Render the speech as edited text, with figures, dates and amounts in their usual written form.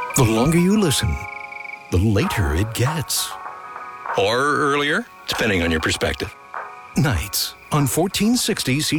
The longer you listen, the later it gets. Or earlier, depending on your perspective. Nights on 1460